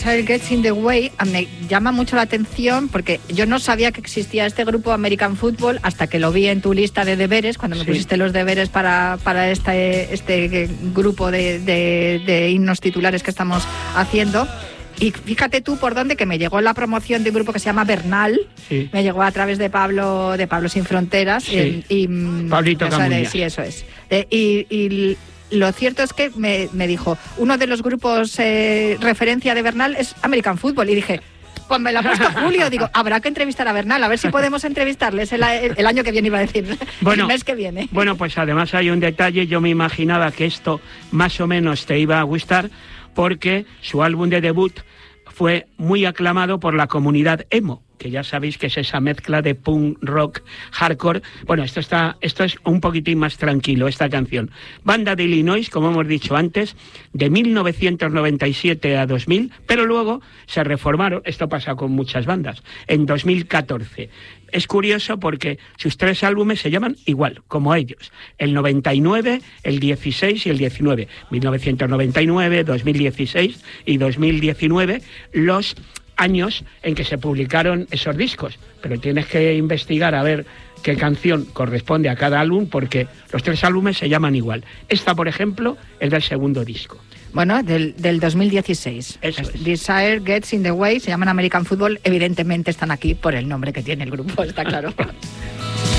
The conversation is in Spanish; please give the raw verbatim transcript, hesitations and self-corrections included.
Desire Gets in the Way me llama mucho la atención porque yo no sabía que existía este grupo American Football hasta que lo vi en tu lista de deberes, cuando me sí. pusiste los deberes para, para este, este grupo de, de, de himnos titulares que estamos haciendo. Y fíjate tú por dónde, que me llegó la promoción de un grupo que se llama Bernal, sí. me llegó a través de Pablo de Pablo Sin Fronteras. Sí. Y, y, Pablito Camuña. Sí, eso es. Eh, y... y lo cierto es que me, me dijo, uno de los grupos eh, referencia de Bernal es American Football. Y dije, pues me lo ha puesto Julio. Digo, habrá que entrevistar a Bernal, a ver si podemos entrevistarles el, el, el año que viene, iba a decir, bueno, el mes que viene. Bueno, pues además hay un detalle, yo me imaginaba que esto más o menos te iba a gustar, porque su álbum de debut fue muy aclamado por la comunidad emo, que ya sabéis que es esa mezcla de punk, rock, hardcore. Bueno, esto está, esto es un poquitín más tranquilo, esta canción. Banda de Illinois, como hemos dicho antes, de mil novecientos noventa y siete a dos mil, pero luego se reformaron, esto pasa con muchas bandas, en dos mil catorce. Es curioso porque sus tres álbumes se llaman igual, como ellos. El noventa y nueve, el dieciséis y el diecinueve. mil novecientos noventa y nueve, dos mil dieciséis y dos mil diecinueve, los años en que se publicaron esos discos, pero tienes que investigar a ver qué canción corresponde a cada álbum, porque los tres álbumes se llaman igual. Esta, por ejemplo, es del segundo disco. Bueno, del, del dos mil dieciséis. Eso es. Desire Gets in the Way, se llaman American Football, evidentemente están aquí por el nombre que tiene el grupo, está claro.